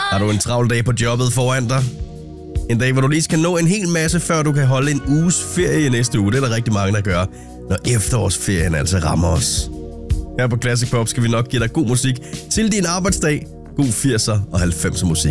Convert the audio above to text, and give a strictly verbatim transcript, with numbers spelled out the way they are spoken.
Har du en travl dag på jobbet foran dig? En dag, hvor du lige skal nå en hel masse, før du kan holde en uges ferie i næste uge. Det er der rigtig mange, der gør, når efterårsferien altså rammer os. Her på Classic Pop skal vi nok give dig god musik til din arbejdsdag. God firser og halvfemser musik.